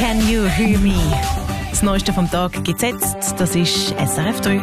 Can You Hear Me? Das Neueste vom Tag gibt's jetzt. Das ist SRF 3.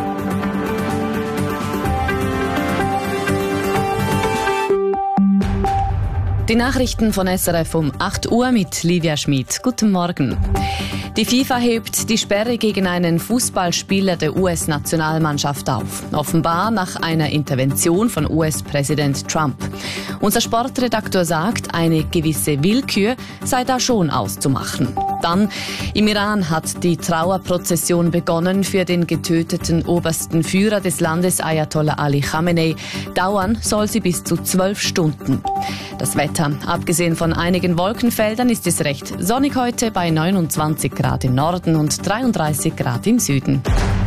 Die Nachrichten von SRF um 8 Uhr mit Livia Schmid. Guten Morgen. Die FIFA hebt die Sperre gegen einen Fußballspieler der US-Nationalmannschaft auf. Offenbar nach einer Intervention von US-Präsident Trump. Unser Sportredakteur sagt, eine gewisse Willkür sei da schon auszumachen. Dann, im Iran hat die Trauerprozession begonnen für den getöteten obersten Führer des Landes, Ayatollah Ali Khamenei. Dauern soll sie bis zu 12 Stunden. Das Wetter. Abgesehen von einigen Wolkenfeldern ist es recht sonnig heute bei 29 Grad im Norden und 33 Grad im Süden.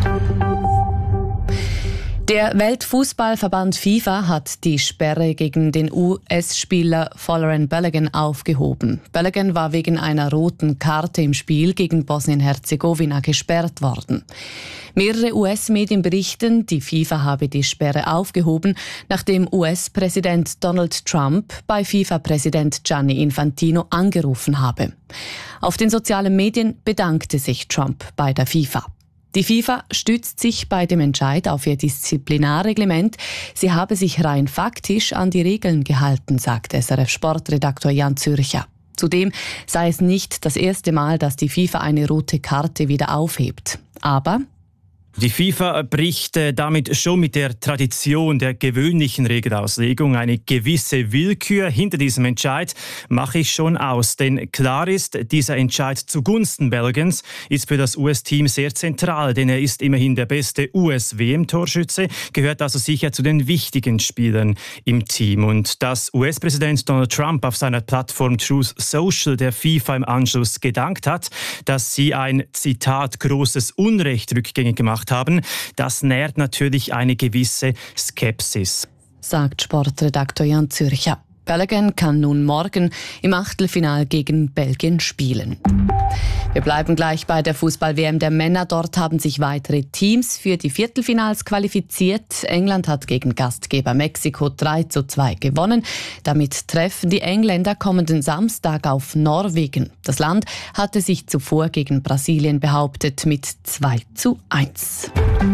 Der Weltfußballverband FIFA hat die Sperre gegen den US-Spieler Folarin Balogun aufgehoben. Balogun war wegen einer roten Karte im Spiel gegen Bosnien-Herzegowina gesperrt worden. Mehrere US-Medien berichten, die FIFA habe die Sperre aufgehoben, nachdem US-Präsident Donald Trump bei FIFA-Präsident Gianni Infantino angerufen habe. Auf den sozialen Medien bedankte sich Trump bei der FIFA. Die FIFA stützt sich bei dem Entscheid auf ihr Disziplinarreglement. Sie habe sich rein faktisch an die Regeln gehalten, sagt SRF-Sportredaktor Jan Zürcher. Zudem sei es nicht das erste Mal, dass die FIFA eine rote Karte wieder aufhebt. Aber die FIFA bricht damit schon mit der Tradition der gewöhnlichen Regelauslegung. Eine gewisse Willkür hinter diesem Entscheid mache ich schon aus. Denn klar ist, dieser Entscheid zugunsten Belgiens ist für das US-Team sehr zentral. Denn er ist immerhin der beste US-WM-Torschütze, gehört also sicher zu den wichtigen Spielern im Team. Und dass US-Präsident Donald Trump auf seiner Plattform Truth Social der FIFA im Anschluss gedankt hat, dass sie ein, Zitat, großes Unrecht rückgängig gemacht haben, das nährt natürlich eine gewisse Skepsis, sagt Sportredaktor Jan Zürcher. Balogun kann nun morgen im Achtelfinal gegen Belgien spielen. Wir bleiben gleich bei der Fußball-WM der Männer. Dort haben sich weitere Teams für die Viertelfinals qualifiziert. England hat gegen Gastgeber Mexiko 3:2 gewonnen. Damit treffen die Engländer kommenden Samstag auf Norwegen. Das Land hatte sich zuvor gegen Brasilien behauptet mit 2:1.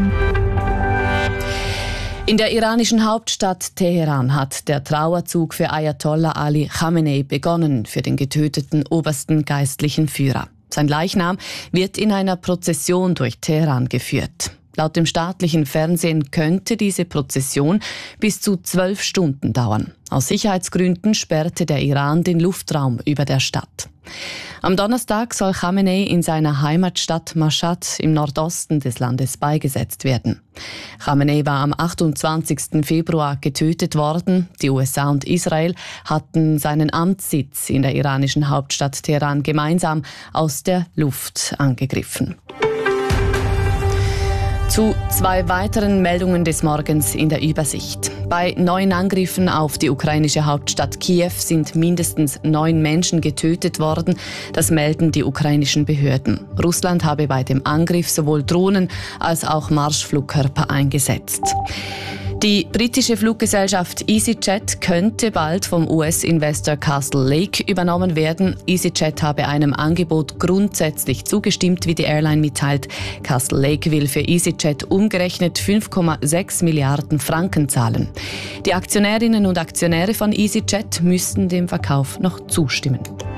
In der iranischen Hauptstadt Teheran hat der Trauerzug für Ayatollah Ali Khamenei begonnen, für den getöteten obersten geistlichen Führer. Sein Leichnam wird in einer Prozession durch Teheran geführt. Laut dem staatlichen Fernsehen könnte diese Prozession bis zu 12 Stunden dauern. Aus Sicherheitsgründen sperrte der Iran den Luftraum über der Stadt. Am Donnerstag soll Khamenei in seiner Heimatstadt Mashhad im Nordosten des Landes beigesetzt werden. Khamenei war am 28. Februar getötet worden. Die USA und Israel hatten seinen Amtssitz in der iranischen Hauptstadt Teheran gemeinsam aus der Luft angegriffen. Zu 2 weiteren Meldungen des Morgens in der Übersicht. Bei 9 Angriffen auf die ukrainische Hauptstadt Kiew sind mindestens 9 Menschen getötet worden. Das melden die ukrainischen Behörden. Russland habe bei dem Angriff sowohl Drohnen als auch Marschflugkörper eingesetzt. Die britische Fluggesellschaft EasyJet könnte bald vom US-Investor Castle Lake übernommen werden. EasyJet habe einem Angebot grundsätzlich zugestimmt, wie die Airline mitteilt. Castle Lake will für EasyJet umgerechnet 5,6 Milliarden Franken zahlen. Die Aktionärinnen und Aktionäre von EasyJet müssten dem Verkauf noch zustimmen.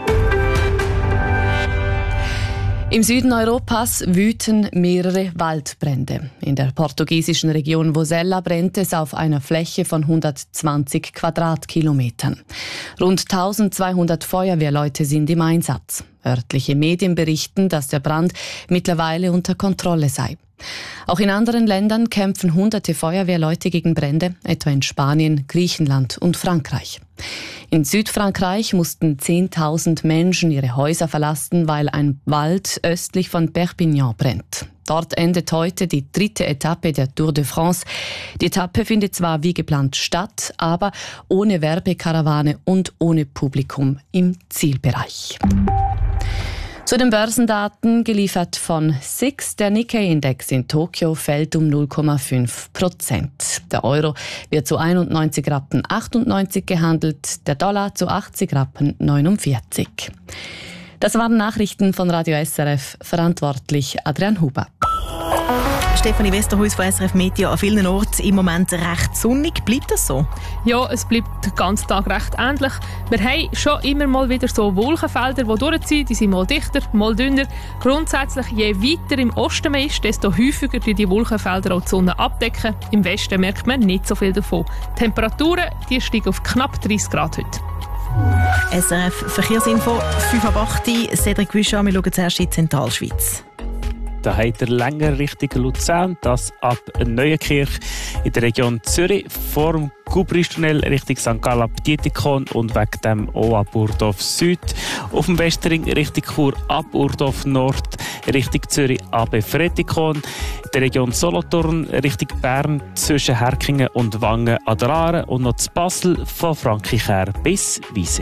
Im Süden Europas wüten mehrere Waldbrände. In der portugiesischen Region Vozela brennt es auf einer Fläche von 120 Quadratkilometern. Rund 1200 Feuerwehrleute sind im Einsatz. Örtliche Medien berichten, dass der Brand mittlerweile unter Kontrolle sei. Auch in anderen Ländern kämpfen hunderte Feuerwehrleute gegen Brände, etwa in Spanien, Griechenland und Frankreich. In Südfrankreich mussten 10.000 Menschen ihre Häuser verlassen, weil ein Wald östlich von Perpignan brennt. Dort endet heute die 3. Etappe der Tour de France. Die Etappe findet zwar wie geplant statt, aber ohne Werbekarawane und ohne Publikum im Zielbereich. Zu den Börsendaten, geliefert von SIX. Der Nikkei-Index in Tokio fällt um 0,5%. Der Euro wird zu 91,98 Rappen gehandelt, der Dollar zu 80,49 Rappen. Das waren Nachrichten von Radio SRF, verantwortlich Adrian Huber. Stefanie Westerhuis von SRF Media, an vielen Orten im Moment recht sonnig. Bleibt das so? Ja, es bleibt den ganzen Tag recht ähnlich. Wir haben schon immer mal wieder so Wolkenfelder, die durchziehen. Die sind mal dichter, mal dünner. Grundsätzlich, je weiter im Osten man ist, desto häufiger die Wolkenfelder auch die Sonne abdecken. Im Westen merkt man nicht so viel davon. Die Temperaturen die steigen auf knapp 30 Grad heute. SRF Verkehrsinfo, 5:08 Cedric Guichard, wir schauen zuerst in die Zentralschweiz. Da hat er länger Richtung Luzern, das ab Neuenkirch in der Region Zürich, vor dem Gubristunnel Richtung St. Gallen Dietikon und wegen dem auch ab Urdorf Süd. Auf dem Westring Richtung Chur ab Urdorf Nord, Richtung Zürich ab Fretikon. In der Region Solothurn Richtung Bern zwischen Herkingen und Wangen an der Aare und noch zu Basel von Frankichär bis Wiese.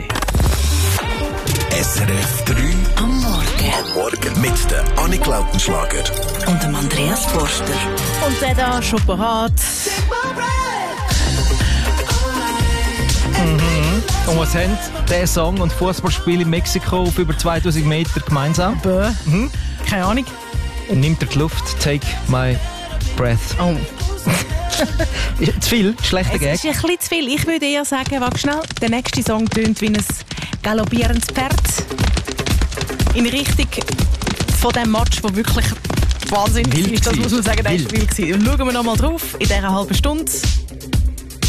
SRF 3 am Morgen mit der Annik Lautenschlager und dem Andreas Forster. Und der da schon parat. Und was haben der Song und Fußballspiel in Mexiko auf über 2000 Meter gemeinsam? Keine Ahnung. Nimmt er die Luft, take my breath. Oh. Zu viel? Schlechter Gag? Es ist ein bisschen zu viel. Ich würde eher sagen, warte schnell, der nächste Song tönt wie ein galoppierendes Pferd. In Richtung von dem Match, der wirklich wahnsinnig ist. Das muss man sagen, das war wild gewesen. Schauen wir noch mal drauf in dieser halben Stunde.